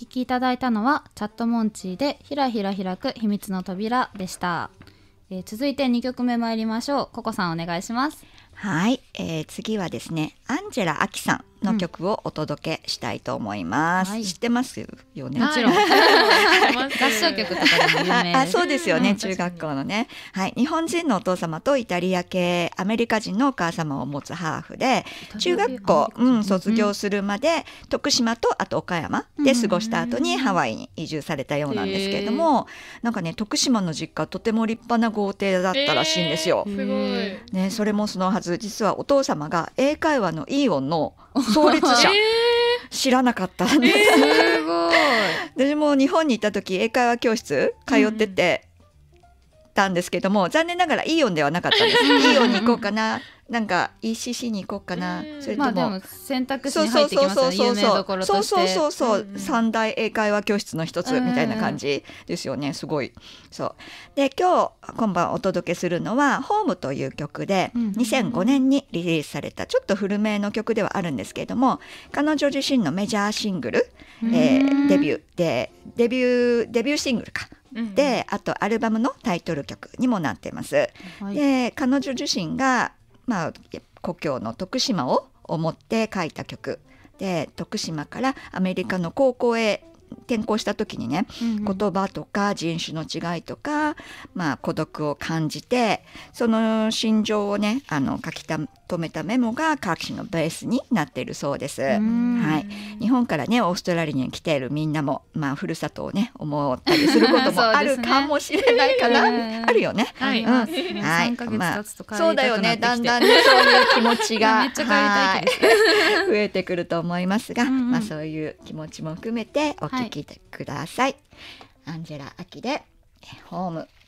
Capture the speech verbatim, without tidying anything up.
聴きいただいたのはチャットモンチーでひらひら開く秘密の扉でした。えー、続いてにきょくめ参りましょう。ココさんお願いします。 はい、えー、次はですねアンジェラ・アキさんの曲をお届けしたいと思います、うんはい、知ってますよね。 もちろん、はい、合唱曲とかでも有名です。 あ、そうですよね、うん、中学校のね、はい、日本人のお父様とイタリア系アメリカ人のお母様を持つハーフで中学校、うん、卒業するまで徳島とあと岡山で過ごした後にハワイに移住されたようなんですけれども、なんかね徳島の実家とても立派な豪邸だったらしいんですよ、 えー、すごい、 ね、それもそのはず、実はお父様が英会話のイーオンの創立者、えー、知らなかったんです、えー、すごい。 私も日本に行った時英会話教室通っててたんですけども、うん、残念ながらイーオンではなかったんです。イーオンに行こうかな、なんか イーシーシー に行こうかな、それとも、まあ、 でも選択肢に入ってきますよね、有名どころとして。 そうそうそうそう、うん、三大英会話教室の一つみたいな感じですよね、すごい。そうで今日今晩お届けするのはホームという曲で、うん、にせんごねんにリリースされたちょっと古めの曲ではあるんですけれども、彼女自身のメジャーシングル、えー、デビューでデビューデビューシングルかで、あとアルバムのタイトル曲にもなっています、はい、で彼女自身が、まあ、故郷の徳島を思って書いた曲で、徳島からアメリカの高校へ転校した時にね、うんうん、言葉とか人種の違いとか、まあ、孤独を感じてその心情をねあの書き留めたメモが歌詞のベースになっているそうです、はい、日本からねオーストラリアに来ているみんなも、まあ、ふるさとをね思ったりすることもあるかもしれないかな、ね、あるよね、 はい、うん、はい、さんかげつ経つと帰りたくなってきて、 そうだよね、だんだんねそういう気持ちがめっちゃ帰りたいです、 はい、増えてくると思いますが、うんうん、まあ、そういう気持ちも含めてお聞きください、はい、アンジェラ・アキでホーム。